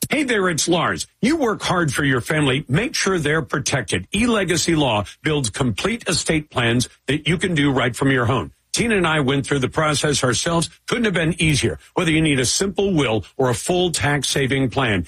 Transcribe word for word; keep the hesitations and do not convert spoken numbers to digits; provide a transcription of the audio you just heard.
Hey there, it's Lars. You work hard for your family. Make sure they're protected. eLegacy Law builds complete estate plans that you can do right from your home. Tina and I went through the process ourselves. Couldn't have been easier. Whether you need a simple will or a full tax-saving plan,